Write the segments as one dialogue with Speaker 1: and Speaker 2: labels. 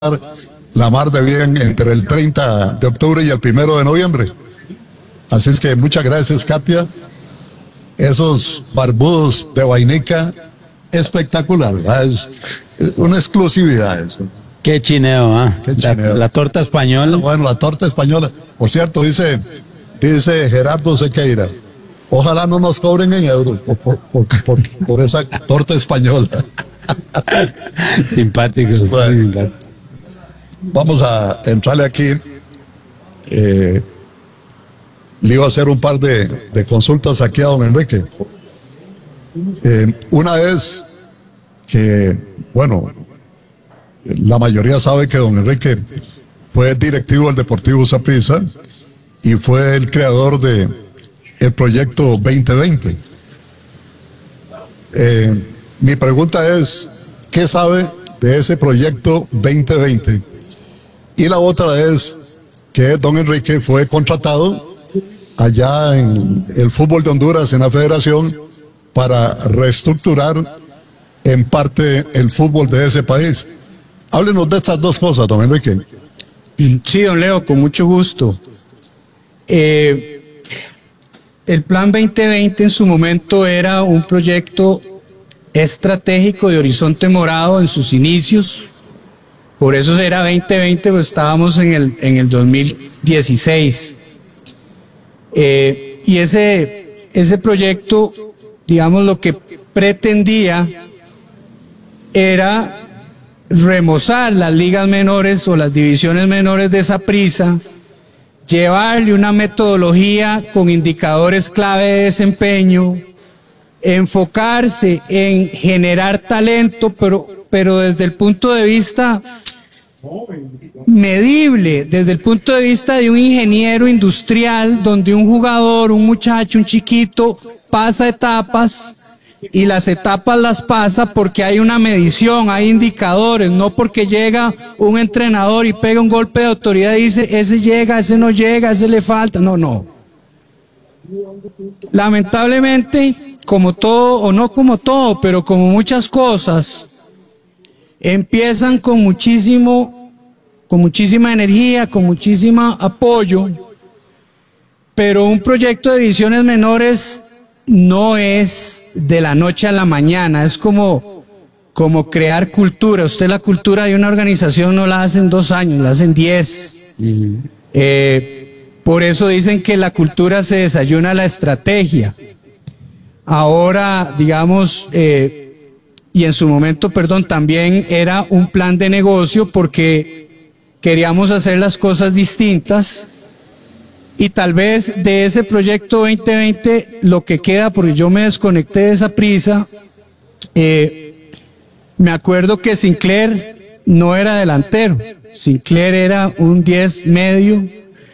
Speaker 1: la mar de bien entre el 30 de octubre y el 1 de noviembre. Así es que muchas gracias, Katia. Esos barbudos de vainica, espectacular, ¿verdad? Es una exclusividad eso.
Speaker 2: Qué chineo, ¿ah?
Speaker 1: Qué chineo.
Speaker 2: La torta española.
Speaker 1: Bueno, la torta española. Por cierto, dice Gerardo Sequeira, ojalá no nos cobren en euros por esa torta española.
Speaker 2: Simpáticos.
Speaker 1: Bueno,
Speaker 2: Simpáticos.
Speaker 1: vamos a entrarle aquí. Le iba a hacer un par de consultas aquí a don Enrique. Una vez que, bueno, la mayoría sabe que don Enrique fue directivo del Deportivo Saprissa y fue el creador de el proyecto 2020. Mi pregunta es, ¿qué sabe de ese proyecto 2020? Y la otra es que don Enrique fue contratado allá en el fútbol de Honduras, en la federación, para reestructurar en parte el fútbol de ese país. Háblenos de estas dos cosas, don Enrique.
Speaker 3: Sí, don Leo, con mucho gusto. El Plan 2020 en su momento era un proyecto estratégico de Horizonte Morado en sus inicios. Por eso era 2020, pues estábamos en el 2016. Y ese proyecto, digamos, lo que pretendía era remozar las ligas menores o las divisiones menores de Saprissa, llevarle una metodología con indicadores clave de desempeño, enfocarse en generar talento, pero desde el punto de vista medible, desde el punto de vista de un ingeniero industrial, donde un jugador, un muchacho, un chiquito, pasa etapas y las etapas las pasa porque hay una medición, hay indicadores, no porque llega un entrenador y pega un golpe de autoridad y dice, ese llega, ese no llega, ese le falta, no. Lamentablemente, como todo, o no como todo, pero como muchas cosas, empiezan con muchísima energía, con muchísimo apoyo, pero un proyecto de divisiones menores no es de la noche a la mañana, es como crear cultura. Usted la cultura de una organización no la hace en 2 años, la hace en 10. Por eso dicen que la cultura se desayuna la estrategia. Ahora, digamos, y en su momento, perdón, también era un plan de negocio porque queríamos hacer las cosas distintas y tal vez de ese proyecto 2020 lo que queda, porque yo me desconecté de Saprissa, me acuerdo que Sinclair no era delantero, Sinclair era un 10 medio,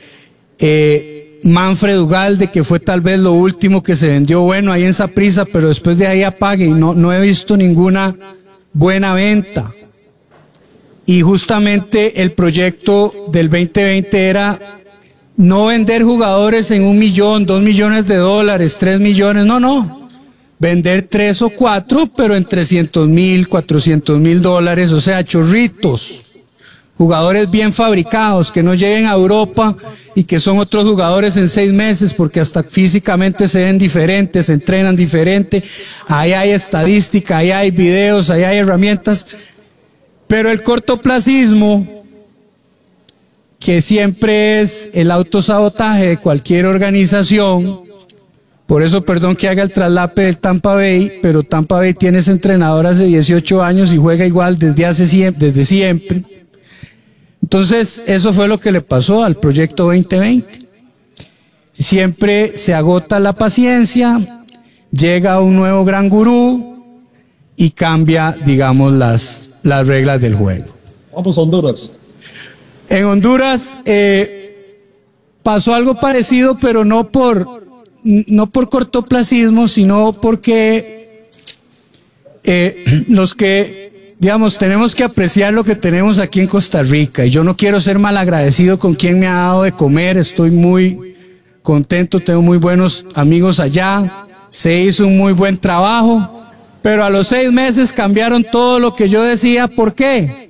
Speaker 3: Manfred Ugalde, que fue tal vez lo último que se vendió bueno ahí en Saprissa, pero después de ahí apague y no he visto ninguna buena venta. Y justamente el proyecto del 2020 era no vender jugadores en $1 millón, $2 millones, $3 millones, no. Vender 3 o 4, pero en $300,000, $400,000, o sea, chorritos. Jugadores bien fabricados, que no lleguen a Europa y que son otros jugadores en 6 meses, porque hasta físicamente se ven diferentes, se entrenan diferente, ahí hay estadística, ahí hay videos, ahí hay herramientas, pero el cortoplacismo, que siempre es el autosabotaje de cualquier organización, por eso perdón que haga el traslape del Tampa Bay, pero Tampa Bay tiene ese entrenador hace 18 años y juega igual desde siempre. Entonces, eso fue lo que le pasó al proyecto 2020. Siempre se agota la paciencia, llega un nuevo gran gurú y cambia, digamos, las reglas del juego.
Speaker 1: Vamos a Honduras.
Speaker 3: En Honduras pasó algo parecido, pero no por cortoplacismo, sino porque los que, digamos, tenemos que apreciar lo que tenemos aquí en Costa Rica. Y yo no quiero ser malagradecido con quien me ha dado de comer. Estoy muy contento, tengo muy buenos amigos allá. Se hizo un muy buen trabajo, pero a los 6 meses cambiaron todo lo que yo decía. ¿Por qué?